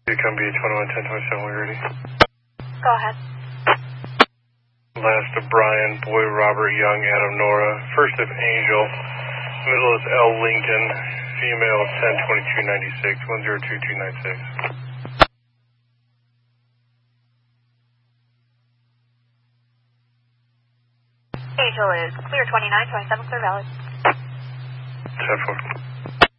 You come be 211027, we're ready. Go ahead. Last of Brian, Boy, Robert, Young, Adam, Nora. First of Angel. Middle is L. Lincoln. Female 102296, 102296. Angel is clear 2927, clear valid. 10-4.